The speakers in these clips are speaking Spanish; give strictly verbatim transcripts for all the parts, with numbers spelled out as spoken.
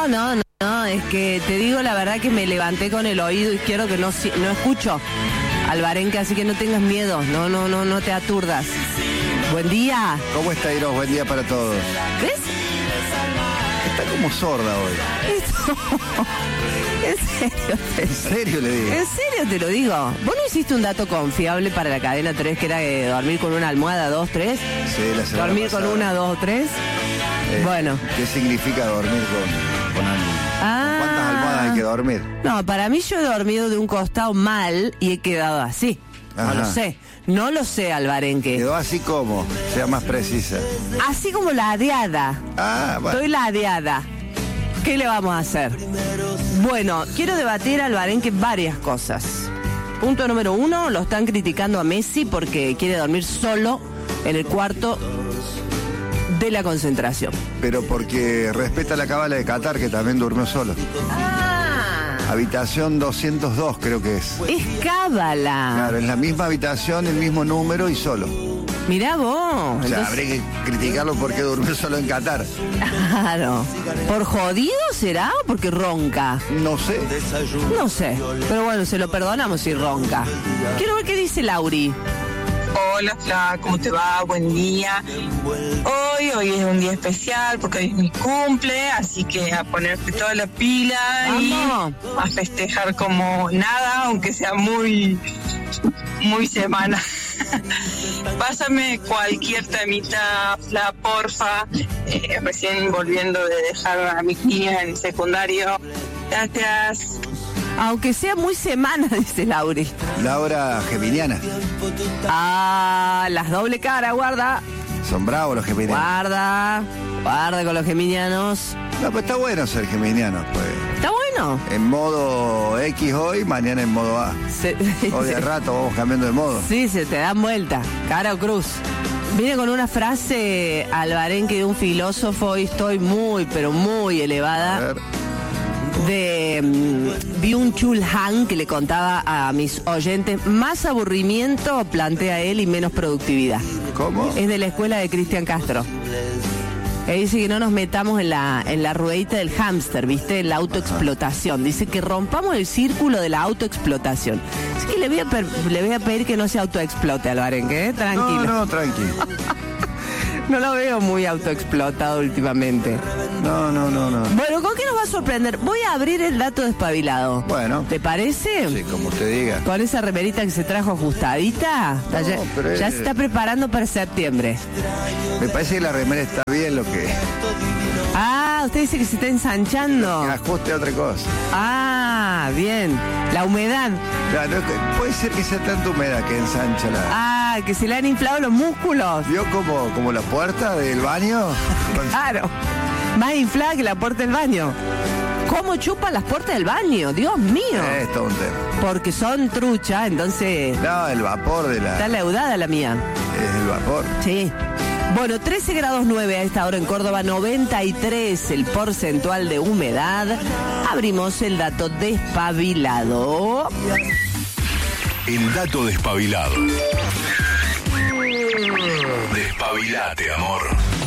no, no, no, es que te digo la verdad que me levanté con el oído izquierdo que no, no escucho al Barenque, así que no tengas miedo, no, no, no, no te aturdas. Buen día. ¿Cómo está, Iros? Buen día para todos. ¿Ves? Está como sorda hoy. ¿En serio? ¿En serio le digo? ¿En serio te lo digo? ¿Vos no hiciste un dato confiable para la cadena tres que era eh, dormir con una almohada, dos, tres? Sí, la semana ¿Dormir pasada. con una, dos o tres? Eh, bueno. ¿Qué significa dormir con, con alguien? Ah. ¿Cuántas almohadas hay que dormir? No, para mí yo he dormido de un costado mal y he quedado así. Ajá. No lo sé. No lo sé, Albarenque. Quedó así como, sea más precisa. Así como ladeada. Ah, bueno. Estoy ladeada. ¿Qué le vamos a hacer? Bueno, quiero debatir al Barenque varias cosas. Punto número uno, lo están criticando a Messi porque quiere dormir solo en el cuarto de la concentración. Pero porque respeta la cábala de Qatar, que también durmió solo. Ah, Habitación doscientos dos creo que es. es cábala. Claro, es la misma habitación, el mismo número y solo. Mirá vos. O sea, Entonces- habría que criticarlo porque durmió solo en Qatar. Claro. ¿Por jodido será o porque ronca? No sé. No sé. Pero bueno, se lo perdonamos si ronca. Quiero ver qué dice Lauri. Hola, Fla, ¿cómo te va? Buen día. Hoy, hoy es un día especial porque hoy es mi cumple, así que a ponerte toda la pila Vamos. y a festejar como nada, aunque sea muy, muy semana. Pásame cualquier temita, Fla, porfa. Eh, recién volviendo de dejar a mis niños en secundario. Gracias. Aunque sea muy semana, dice Lauri. Laura geminiana. Ah, las doble cara, guarda. Son bravos los geminianos. Guarda. Guarda con los geminianos. No, pues está bueno ser geminiano, pues. Está bueno. En modo X hoy, mañana en modo A. Se- Hoy de rato vamos cambiando de modo. Sí, se te dan vuelta, cara o cruz. Viene con una frase Albarenque de un filósofo y estoy muy, pero muy A elevada. ver. De um, Byung-Chul Han, que le contaba a mis oyentes, más aburrimiento plantea él y menos productividad. ¿Cómo? Es de la escuela de Cristian Castro. Que dice que no nos metamos en la, en la ruedita del hámster, ¿viste? En la autoexplotación. Dice que rompamos el círculo de la autoexplotación. Así que le voy a, per- le voy a pedir que no se autoexplote, Albarenque, ¿eh? Tranquilo. No, no, tranqui. No lo veo muy autoexplotado últimamente. No, no, no, no. Bueno, ¿con qué nos va a sorprender? Voy a abrir el dato despabilado. Bueno. ¿Te parece? Sí, como usted diga. Con esa remerita que se trajo ajustadita. No, ya, pero ya es- se está preparando para septiembre. Me parece que la remera está bien, lo que Ah, usted dice que se está ensanchando. ajuste a otra cosa. Ah, bien. La humedad. Claro, no es que- puede ser que sea tanta humedad que ensancha la... Ah, que se le han inflado los músculos. ¿Vio como, como la puerta del baño? Claro. Más inflada que la puerta del baño. ¿Cómo chupan las puertas del baño? Dios mío. Es todo un tema. Porque son trucha, entonces No, el vapor de está la... leudada la mía. Es el vapor. Sí. Bueno, trece grados nueve a esta hora en Córdoba, noventa y tres el porcentual de humedad. Abrimos el dato despabilado. El dato despabilado. Despabilate, amor.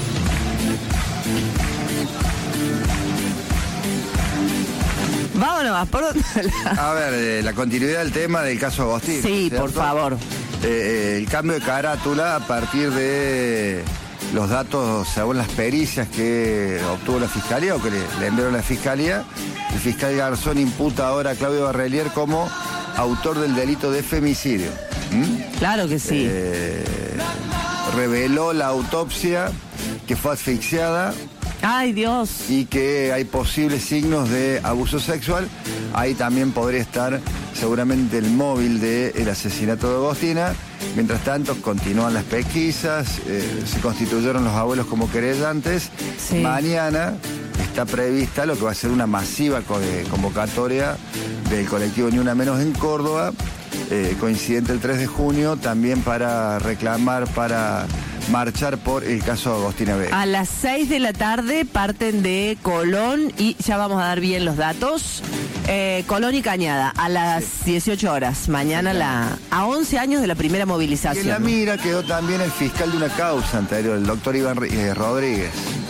Vámonos, por otro lado. A ver, eh, la continuidad del tema del caso Agostín. Sí, ¿cierto? por favor. Eh, eh, el cambio de carátula a partir de los datos según las pericias que obtuvo la Fiscalía o que le, le enviaron a la Fiscalía. El fiscal Garzón imputa ahora a Claudio Barrelier como autor del delito de femicidio. ¿Mm? Claro que sí. Eh, reveló la autopsia que fue asfixiada Ay, Dios. y que hay posibles signos de abuso sexual. Ahí también podría estar seguramente el móvil del asesinato de Agostina. Mientras tanto, continúan las pesquisas, eh, se constituyeron los abuelos como querellantes. Sí. Mañana está prevista lo que va a ser una masiva co- eh, convocatoria del colectivo Ni Una Menos en Córdoba, eh, coincidente el tres de junio, también para reclamar, para marchar por el caso Agostina B. A las seis de la tarde parten de Colón y ya vamos a dar bien los datos. Eh, Colón y Cañada, a las dieciocho horas. Mañana la, a once años de la primera Y en la movilización. mira quedó también el fiscal de una causa anterior, el doctor Iván eh, Rodríguez.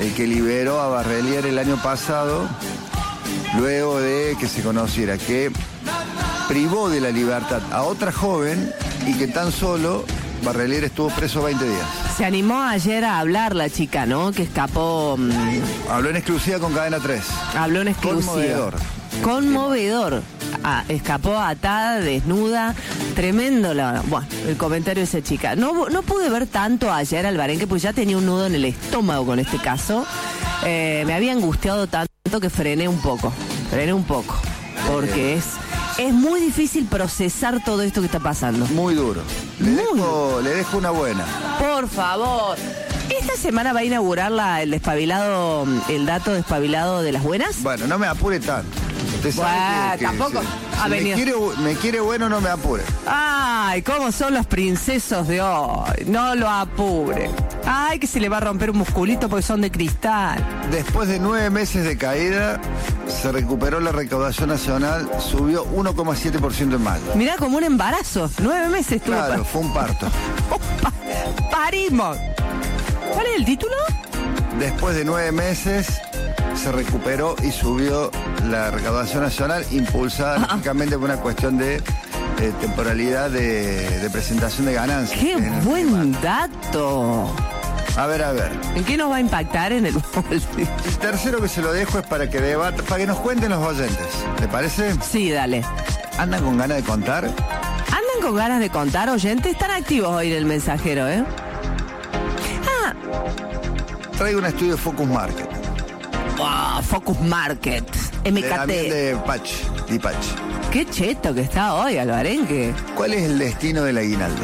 el que liberó a Barrelier el año pasado, luego de que se conociera que privó de la libertad a otra joven y que tan solo Barrelier estuvo preso veinte días. Se animó ayer a hablar la chica, ¿no? Que escapó... Mmm, Habló en exclusiva con Cadena tres. Habló en exclusiva. Conmovedor. Conmovedor. Ah, escapó atada, desnuda. Tremendo la, bueno, el comentario de esa chica. No, no pude ver tanto ayer al Barenque, pues ya tenía un nudo en el estómago con este caso. Eh, me había angustiado tanto que frené un poco. Frené un poco. Porque es... Es muy difícil procesar todo esto que está pasando. Muy duro. Le, dejo, le dejo una buena. Por favor. ¿Esta semana va a inaugurar la, el despabilado, el dato despabilado de las buenas? Bueno, no me apure tanto. Usted Bueno, sabe que, que tampoco si, ha si venido. me, quiere, me quiere bueno, no me apure. Ay, cómo son los princesos de hoy. No lo apure. Ay, que se le va a romper un musculito porque son de cristal. Después de nueve meses de caída, se recuperó la recaudación nacional, subió uno coma siete por ciento en mayo. Mirá, como un embarazo. Nueve meses tuvo. Claro, pa- fue un parto. Pa- parimos. ¿Cuál es el título? Después de nueve meses, se recuperó y subió la recaudación nacional, impulsada Ah. lógicamente por una cuestión de eh, temporalidad de, de presentación de ganancias. ¡Qué En el buen primario. dato! A ver, a ver. ¿En qué nos va a impactar en el bolsillo? El tercero que se lo dejo es para que debata, para que nos cuenten los oyentes. ¿Le parece? Sí, dale. ¿Andan con ganas de contar? ¿Andan con ganas de contar, oyentes? Están activos hoy en el mensajero, ¿eh? Ah, Traigo un estudio de Focus Market. wow, Focus Market, M De K Damián T. de Pach, Di Pach. Qué cheto que está hoy, Alvarenque. ¿Cuál es el destino del aguinaldo?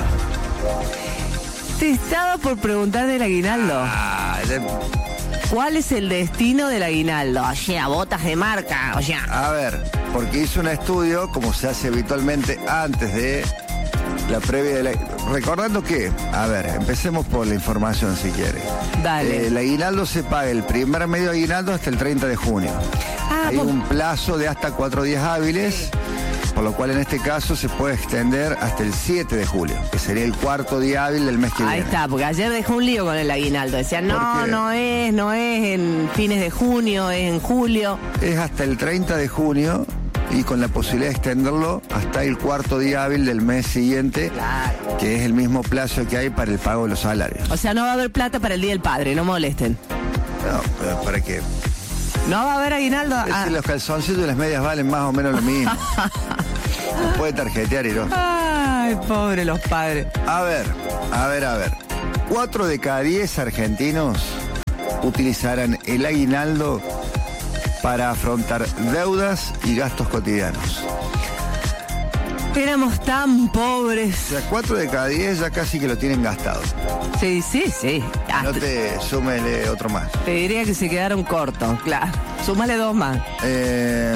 Te estaba por preguntar del aguinaldo. Ah, de- ¿Cuál es el destino del aguinaldo? O sea, botas de marca, o sea. a ver, porque hizo un estudio, como se hace habitualmente antes de la previa de la... Recordando que, a ver, empecemos por la información si quiere. Dale. Eh, el aguinaldo se paga el primer medio aguinaldo hasta el treinta de junio. Ah, Hay por- un plazo de hasta cuatro días hábiles, por lo cual en este caso se puede extender hasta el siete de julio, que sería el cuarto día hábil del mes que Ahí viene. está, porque ayer dejó un lío con el aguinaldo. Decían, ¿Por no, qué? no es, no es en fines de junio, es en julio. Es hasta el treinta de junio y con la posibilidad de extenderlo hasta el cuarto día hábil del mes siguiente, Claro. que es el mismo plazo que hay para el pago de los salarios. O sea, no va a haber plata para el Día del Padre, no molesten. No, pero para que No va a haber aguinaldo. es Ah. que los calzoncillos y las medias valen más o menos lo mismo. No puede tarjetear y no. Ay, pobre los padres. A ver, a ver, a ver. Cuatro de cada diez argentinos utilizarán el aguinaldo para afrontar deudas y gastos cotidianos. Éramos tan pobres. O sea, cuatro de cada diez ya casi que lo tienen gastado. Sí, sí, sí. Ah, No te, te súmele otro más. te diría que se quedaron cortos, claro. Súmale dos más. Eh,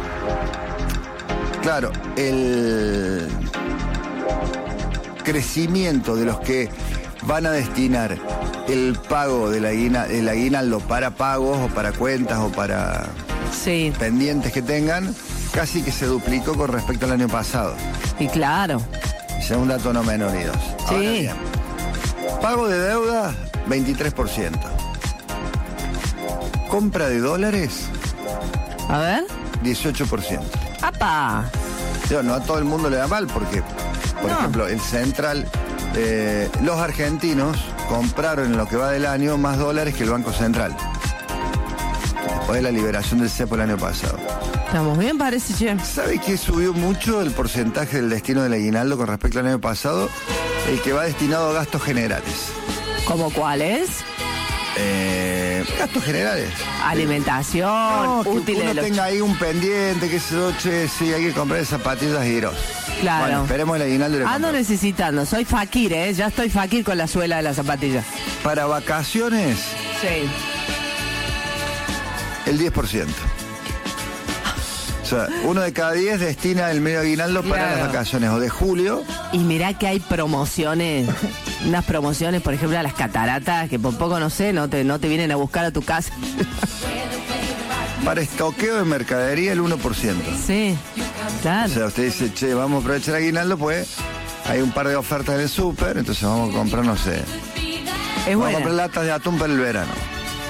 claro, el crecimiento de los que van a destinar el pago del aguina- el aguinaldo para pagos o para cuentas o para Sí, pendientes que tengan, casi que se duplicó con respecto al año pasado. y claro. Ya un dato no menor, y dos. Sí. Ahora bien, pago de deuda, veintitrés por ciento. Compra de dólares, A ver. dieciocho por ciento. ¡Apa! Digo, no a todo el mundo le da mal porque, por No. ejemplo, el Central, eh, los argentinos compraron en lo que va del año más dólares que el Banco Central. Después de la liberación del cepo el año pasado. Estamos bien, parece, che. ¿Sabe que subió mucho el porcentaje del destino del aguinaldo con respecto al año pasado? El que va destinado a gastos generales. ¿Cómo cuáles? Eh, gastos generales. Alimentación, No, que útiles uno de los tenga ahí un pendiente, que se che, sí, hay que comprar zapatillas giros. Claro. Bueno, esperemos el aguinaldo y le Ando compramos. necesitando, soy fakir, ¿eh? Ya estoy fakir con la suela de la zapatilla. Para vacaciones, Sí. el diez por ciento. O sea, uno de cada diez destina el medio aguinaldo para Claro. las vacaciones o de julio. Y mirá que hay promociones, unas promociones, por ejemplo, a las cataratas, que por poco no sé, no te, no te vienen a buscar a tu casa. Para estoqueo de mercadería, el uno por ciento. Sí, O claro. sea, usted dice, che, vamos a aprovechar el aguinaldo, pues hay un par de ofertas en el súper, entonces vamos a comprar, no sé, Es vamos a buena. comprar latas de atún para el verano.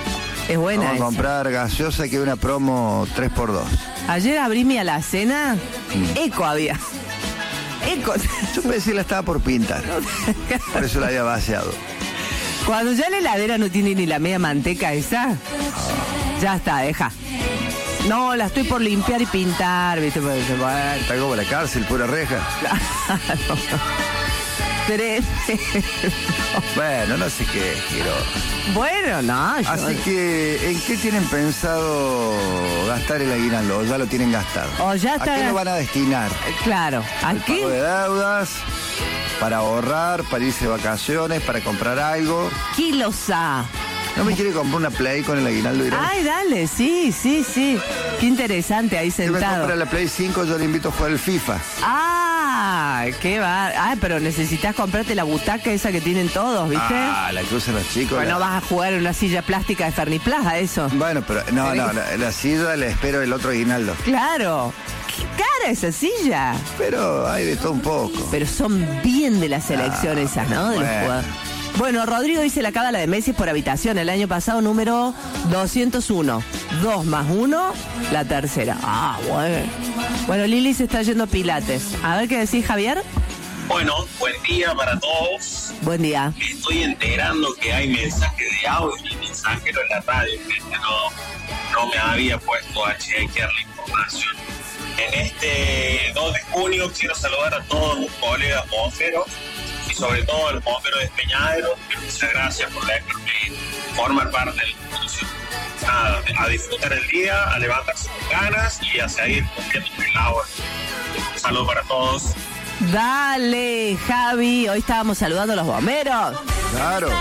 Es buena Vamos a esa. comprar gaseosa, que hay una promo tres por dos. Ayer abrí mi alacena, Mm. eco había. Eco. Yo pensé que la estaba por pintar. Por eso la había vaciado. Cuando ya la heladera no tiene ni la media manteca esa, ya está, deja. No, la estoy por limpiar y pintar, ¿viste? Porque, bueno, Está como la cárcel, pura reja. claro. Tremendo. Bueno, no sé qué quiero. Bueno, no, yo... Así que, ¿en qué tienen pensado gastar el aguinaldo? ¿O ya lo tienen gastado? O ya está- ¿A qué lo van a destinar? Claro, Pago aquí... de deudas, para ahorrar, para irse de vacaciones, para comprar algo. Kilosa. ¿No me quiere comprar una Play con el aguinaldo? Irán? Ay, dale, sí, sí, sí. Qué interesante ahí Si me sentado. compra la Play cinco, yo le invito a jugar el FIFA. Ah, qué va. Ah, pero necesitas comprarte la butaca esa que tienen todos, ¿viste? Ah, la que usan los chicos. Pues la- no vas a jugar en una silla plástica de Ferniplaza, eso. Bueno, pero no, no, la, la silla le espero el otro aguinaldo. Claro. Qué cara esa silla. Pero hay de todo un poco. Pero son bien de la selección Ah, esas, ¿no? De los bueno. jugadores. Bueno, Rodrigo dice la cábala de Messi por habitación. El año pasado, número doscientos uno. Dos más uno, la tercera. Ah, bueno. Bueno, Lili se está yendo a Pilates. A ver qué decís, Javier. Bueno, buen día para todos. Buen día. Me estoy enterando que hay mensajes de audio en el mensajero en la radio, que no, no me había puesto a chequear la información. En este dos de junio quiero saludar a todos los colegas bomberos y sobre todo a los bomberos de Peñadero, que muchas gracias por dejarme formar parte de la institución. Nada, a disfrutar el día, a levantarse con ganas y a seguir cumpliendo mi labor. Un saludo para todos. Dale, Javi. Hoy estábamos saludando a los bomberos. Claro.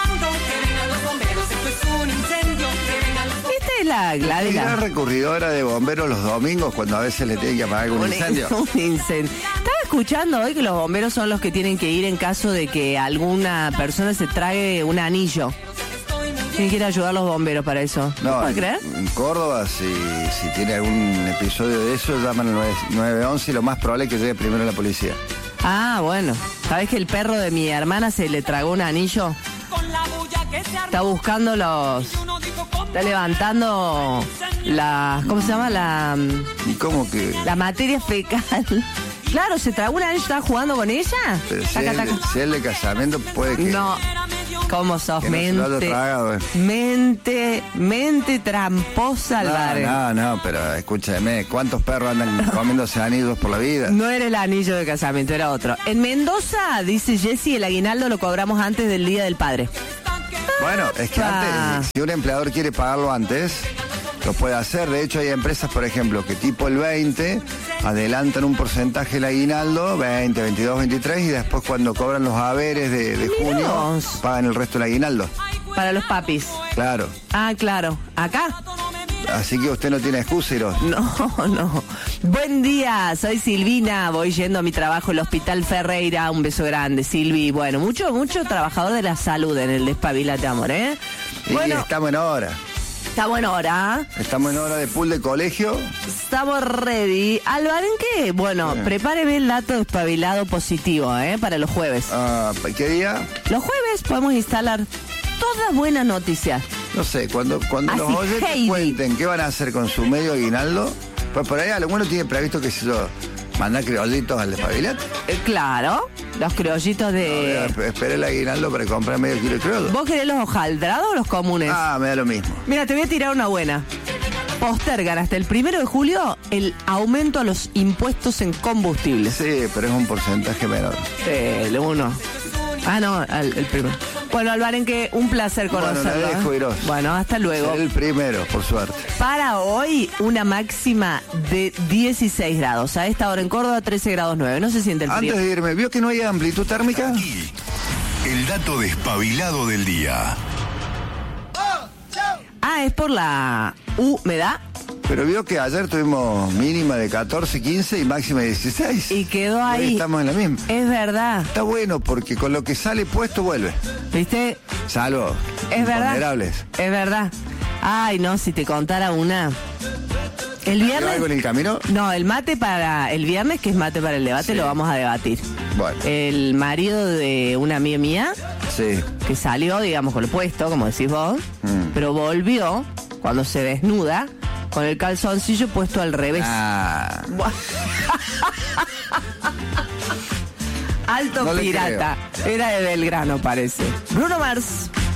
Esta es la, la de ¿Era la... recurridora de bomberos los domingos cuando a veces le tienen que apagar un Un, incendio? un incendio. Estaba escuchando hoy que los bomberos son los que tienen que ir en caso de que alguna persona se trague un anillo. ¿Quién quiere ayudar a los bomberos para eso? ¿No No, puede en, creer? en Córdoba, si, si tiene algún episodio de eso, llaman al nueve once y lo más probable es que llegue primero la policía. Ah, bueno. ¿Sabes que el perro de mi hermana se le tragó un anillo? Está buscando los... Está levantando la... ¿Cómo se llama? La... ¿Y cómo que...? La materia fecal. Claro, se tragó un anillo, estaba jugando con ella. Pero si, Taca, es, taca. si es de casamiento, puede que... No. ¿Cómo sos? Que no se lo haya mente, tragado, eh. mente, mente tramposa, No, Álvarez. no, no, pero escúchame, ¿cuántos perros andan comiéndose anillos por la vida? No era el anillo de casamiento, era otro. En Mendoza, dice Jessy, el aguinaldo lo cobramos antes del Día del Padre. Bueno, es que Ah. antes, si un empleador quiere pagarlo antes, lo puede hacer. De hecho, hay empresas, por ejemplo, que tipo el veinte, adelantan un porcentaje del aguinaldo, veinte, veintidós, veintitrés, y después cuando cobran los haberes de, de Mirá junio, vos. pagan el resto del aguinaldo. Para los papis. Claro. Ah, claro. ¿Acá? Así que usted no tiene excusa, Iros. No, no. Buen día, soy Silvina, voy yendo a mi trabajo en el Hospital Ferreira. Un beso grande, Silvi. Bueno, mucho, mucho trabajador de la salud en el Despabilate, amor, ¿eh? Y Bueno, estamos en hora. está buena hora. Estamos en hora de pool de colegio. Estamos ready. Álvaro, ¿en qué? Bueno, Sí. prepáreme el dato despabilado positivo, ¿eh? Para los jueves. Ah, ¿qué día? Los jueves podemos instalar todas buenas noticias. No sé, cuando, cuando los Así, oyentes Heidi. cuenten qué van a hacer con su medio aguinaldo, pues por ahí alguno tiene previsto que se yo mandar criollitos al despabilate. Eh, claro, los criollitos de... No, esperé el aguinaldo para comprar medio kilo de criollo. ¿Vos querés los hojaldrados o los comunes? Ah, me da lo mismo. Mira, te voy a tirar una buena. Postergan hasta el primero de julio el aumento a los impuestos en combustibles. Sí, pero es un porcentaje menor. El uno. Ah, no, el, el primero. Bueno, Alvarenque, un placer Bueno, conocerlo. la dejo, ¿eh? Iros. Bueno, hasta luego. Seré el primero, por suerte. Para hoy, una máxima de dieciséis grados. A esta hora en Córdoba, trece grados nueve. No se siente el frío. Antes de irme, ¿vio que no hay amplitud térmica? Y el dato despabilado del día. Ah, es por la humedad. Pero vio que ayer tuvimos mínima de catorce, quince y máxima de dieciséis. Y quedó Hoy ahí. estamos en la misma. Es verdad. Está bueno porque con lo que sale puesto vuelve. ¿Viste? Salvo Es verdad. imponderables. Es verdad. Ay, no, si te contara una. El ¿Hay viernes. algo en el camino? No, el mate para el viernes, que es mate para el debate, Sí. lo vamos a debatir. Bueno. El marido de una amiga mía, Sí. que salió, digamos, con lo puesto, como decís vos, Mm. pero volvió, cuando se desnuda, con el calzoncillo puesto al revés. Ah. Alto No le pirata. Era de Belgrano, parece. Bruno Mars.